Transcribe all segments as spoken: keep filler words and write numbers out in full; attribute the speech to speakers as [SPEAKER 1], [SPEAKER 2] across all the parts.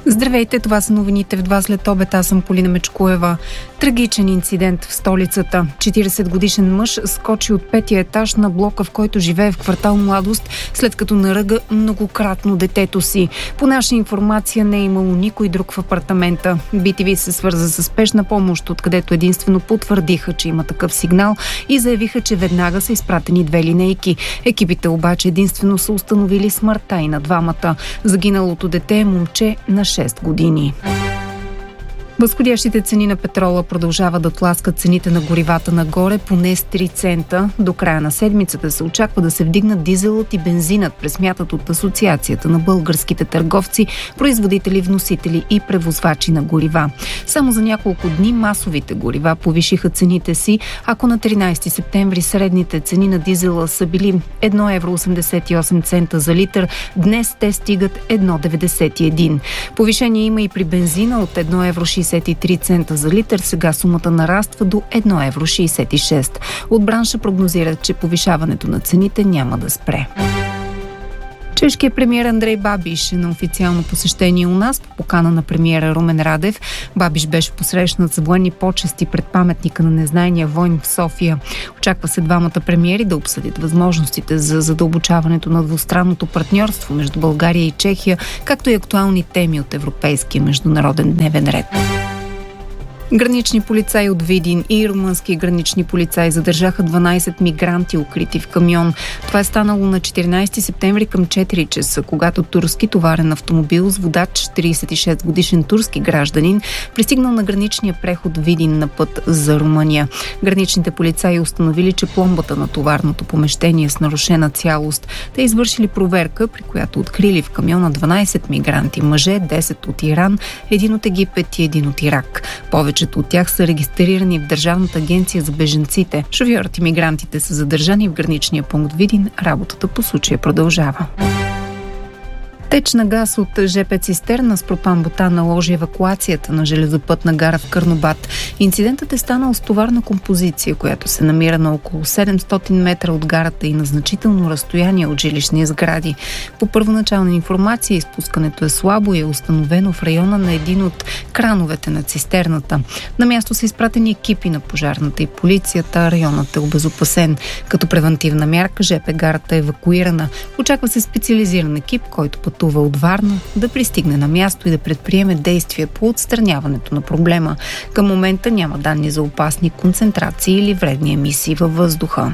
[SPEAKER 1] Здравейте, това са новините в два след обед. Аз съм Полина Мечкоева. Трагичен инцидент в столицата. четиридесет годишен мъж скочи от петия етаж на блока, в който живее в квартал Младост, след като наръга многократно детето си. По наша информация не е имало никой друг в апартамента. Би ти ви се свърза с спешна помощ, откъдето единствено потвърдиха, че има такъв сигнал и заявиха, че веднага са изпратени две линейки. Екипите обаче единствено са установили смъртта и на двамата. Загиналото дете е момче на шест години. Възходящите цени на петрола продължават да тласкат цените на горивата нагоре поне с три цента. До края на седмицата се очаква да се вдигнат дизелът и бензинът, пресмятат от Асоциацията на българските търговци, производители, вносители и превозвачи на горива. Само за няколко дни масовите горива повишиха цените си. Ако на тринадесети септември средните цени на дизела са били едно евро осемдесет и осем цента за литър, днес те стигат едно деветдесет и един. Повишение има и при бензина от едно евро шейсет и три цента за литър, сега сумата нараства до едно евро шейсет и шест. От бранша прогнозират, че повишаването на цените няма да спре. Чешкият премиер Андрей Бабиш е на официално посещение у нас по покана на премиера Румен Радев. Бабиш беше посрещнат с военни почести пред паметника на незнайния войн в София. Очаква се двамата премиери да обсъдят възможностите за задълбочаването на двустранното партньорство между България и Чехия, както и актуални теми от европейския международен дневен ред. Гранични полицаи от Видин и румънски гранични полицаи задържаха дванадесет мигранти, укрити в камион. Това е станало на четиринадесети септември към четири часа, когато турски товарен автомобил с водач, тридесет и шест годишен турски гражданин, пристигнал на граничния преход Видин на път за Румъния. Граничните полицаи установили, че пломбата на товарното помещение е с нарушена цялост. Те извършили проверка, при която открили в камиона дванадесет мигранти, мъже, десет от Иран, един от Египет и един от Ирак. Повечето от тях са регистрирани в Държавната агенция за бежанците. Шофьорът и мигрантите са задържани в граничния пункт Видин. Работата по случая продължава. Теч на газ от ЖП цистерна с пропан-бутан наложи евакуацията на железопътна гара в Карнобат. Инцидентът е станал с товарна композиция, която се намира на около седемстотин метра от гарата и на значително разстояние от жилищни сгради. По първоначална информация, изпускането е слабо и е установено в района на един от крановете на цистерната. На място са изпратени екипи на пожарната и полицията, районът е обезопасен. Като превантивна мярка ЖП гарата е евакуирана. Очаква се специализиран екип, който пътува от Варна, да пристигне на място и да предприеме действия по отстраняването на проблема. Към момента няма данни за опасни концентрации или вредни емисии във въздуха.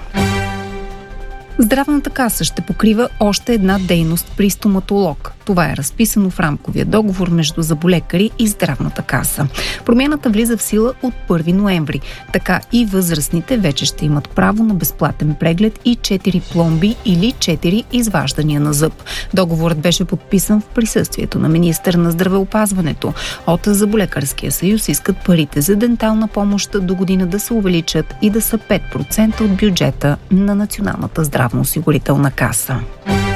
[SPEAKER 1] Здравната каса ще покрива още една дейност при стоматолог. Това е разписано в рамковия договор между зъболекари и Здравната каса. Промяната влиза в сила от първи ноември. Така и възрастните вече ще имат право на безплатен преглед и четири пломби или четири изваждания на зъб. Договорът беше подписан в присъствието на министър на здравеопазването. От Зъболекарския съюз искат парите за дентална помощ до година да се увеличат и да са пет процента от бюджета на Националната здравноосигурителна каса.